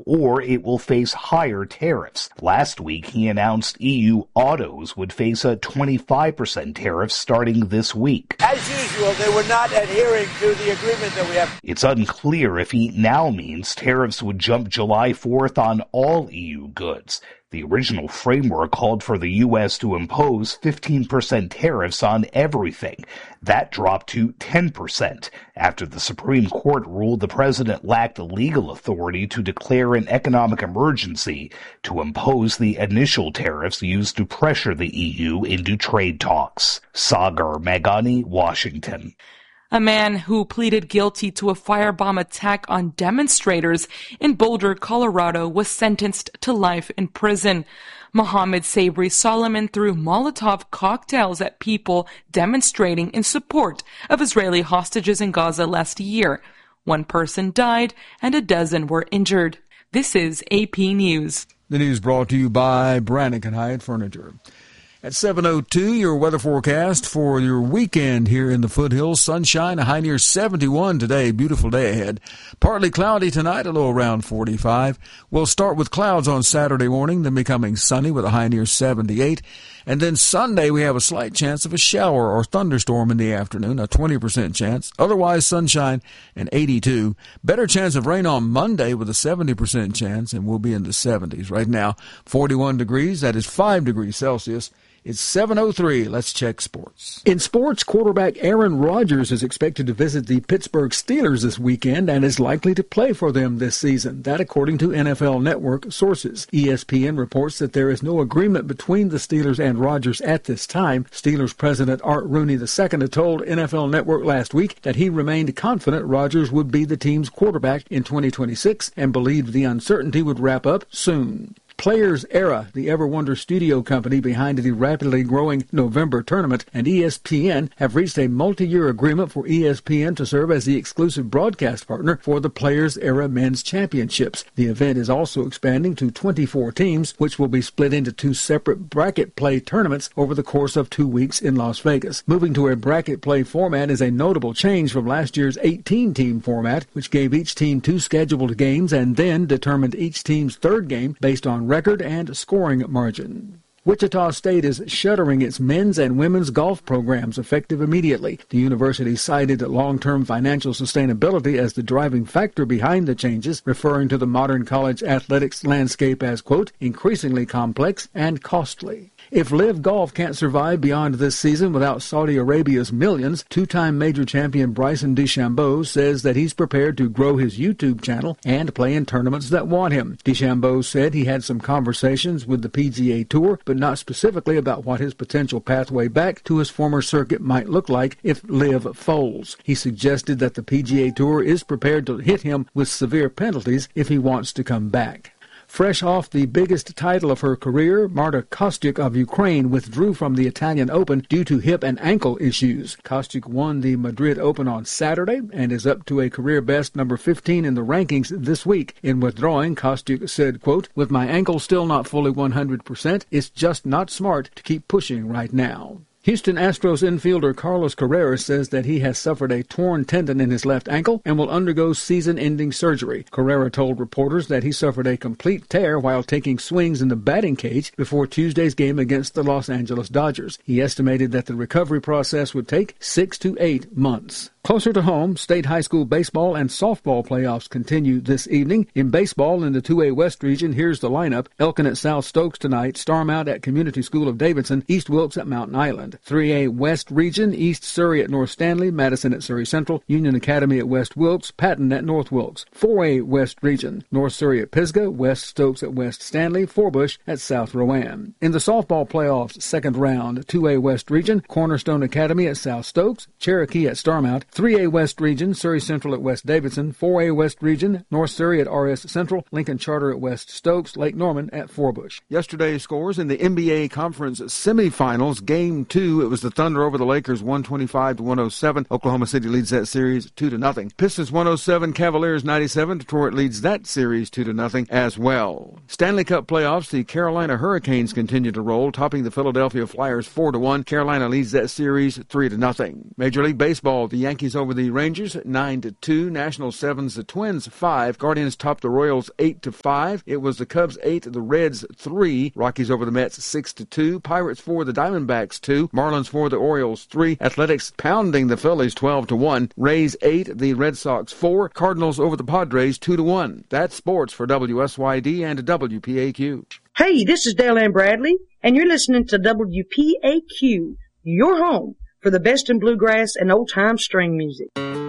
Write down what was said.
or it will face higher tariffs. Last week, he announced EU autos would face a 25% tariff starting this week. As usual, they were not adhering to the agreement that we have. It's unclear if he now means tariffs would jump July 4th on all EU goods. The original framework called for the U.S. to impose 15% tariffs on everything. That dropped to 10% after the Supreme Court ruled the president lacked legal authority to declare an economic emergency to impose the initial tariffs used to pressure the EU into trade talks. Sagar Meghani, Washington. A man who pleaded guilty to a firebomb attack on demonstrators in Boulder, Colorado, was sentenced to life in prison. Mohammed Sabri Solomon threw Molotov cocktails at people demonstrating in support of Israeli hostages in Gaza last year. One person died and a dozen were injured. This is AP News. The news brought to you by Brannigan Hyatt Furniture. At 7:02, your weather forecast for your weekend here in the foothills. Sunshine, a high near 71 today. Beautiful day ahead. Partly cloudy tonight, a low around 45. We'll start with clouds on Saturday morning, then becoming sunny with a high near 78. And then Sunday, we have a slight chance of a shower or thunderstorm in the afternoon, a 20% chance. Otherwise, sunshine and 82. Better chance of rain on Monday with a 70% chance, and we'll be in the 70s. Right now, 41 degrees. That is 5 degrees Celsius. It's 7:03. Let's check sports. In sports, quarterback Aaron Rodgers is expected to visit the Pittsburgh Steelers this weekend and is likely to play for them this season. That according to NFL Network sources. ESPN reports that there is no agreement between the Steelers and Rodgers at this time. Steelers president Art Rooney II had told NFL Network last week that he remained confident Rodgers would be the team's quarterback in 2026 and believed the uncertainty would wrap up soon. Players Era, the Ever Wonder studio company behind the rapidly growing November tournament, and ESPN have reached a multi-year agreement for ESPN to serve as the exclusive broadcast partner for the Players Era Men's Championships. The event is also expanding to 24 teams, which will be split into two separate bracket play tournaments over the course of 2 weeks in Las Vegas. Moving to a bracket play format is a notable change from last year's 18-team format, which gave each team 2 scheduled games and then determined each team's third game based on record and scoring margin. Wichita State is shuttering its men's and women's golf programs effective immediately. The university cited long-term financial sustainability as the driving factor behind the changes, referring to the modern college athletics landscape as, quote, increasingly complex and costly. If Live Golf can't survive beyond this season without Saudi Arabia's millions, two-time major champion Bryson DeChambeau says that he's prepared to grow his YouTube channel and play in tournaments that want him. DeChambeau said he had some conversations with the PGA Tour, but not specifically about what his potential pathway back to his former circuit might look like if Live folds. He suggested that the PGA Tour is prepared to hit him with severe penalties if he wants to come back. Fresh off the biggest title of her career, Marta Kostyuk of Ukraine withdrew from the Italian Open due to hip and ankle issues. Kostyuk won the Madrid Open on Saturday and is up to a career best number 15 in the rankings this week. In withdrawing, Kostyuk said, quote, with my ankle still not fully 100%, it's just not smart to keep pushing right now. Houston Astros infielder Carlos Carrera says that he has suffered a torn tendon in his left ankle and will undergo season-ending surgery. Carrera told reporters that he suffered a complete tear while taking swings in the batting cage before Tuesday's game against the Los Angeles Dodgers. He estimated that the recovery process would take 6 to 8 months. Closer to home, state high school baseball and softball playoffs continue this evening. In baseball in the 2A West region, here's the lineup. Elkin at South Stokes tonight, Starmount at Community School of Davidson, East Wilkes at Mountain Island. 3A West region, East Surrey at North Stanley, Madison at Surrey Central, Union Academy at West Wilkes, Patton at North Wilkes. 4A West region, North Surrey at Pisgah, West Stokes at West Stanley, Forbush at South Rowan. In the softball playoffs second round, 2A West region, Cornerstone Academy at South Stokes, Cherokee at Starmount, 3A West region, Surrey Central at West Davidson, 4A West region, North Surrey at RS Central, Lincoln Charter at West Stokes, Lake Norman at Forbush. Yesterday's scores in the NBA Conference semifinals, Game 2, it was the Thunder over the Lakers 125-107. Oklahoma City leads that series 2-0. Pistons 107, Cavaliers 97. Detroit leads that series 2-0 as well. Stanley Cup playoffs, the Carolina Hurricanes continue to roll, topping the Philadelphia Flyers 4-1. Carolina leads that series 3-0. Major League Baseball, the Yankees Rockies over the Rangers 9-2. Nationals 7s the Twins 5. Guardians topped the Royals 8-5. It was the Cubs 8, the Reds 3. Rockies over the Mets 6-2. Pirates 4, the Diamondbacks 2. Marlins 4, the Orioles 3. Athletics pounding the Phillies 12-1. Rays 8, the Red Sox 4. Cardinals over the Padres 2-1. That's sports for WSYD and WPAQ. Hey, this is Dale Ann Bradley, and you're listening to WPAQ, your home for the best in bluegrass and old-time string music.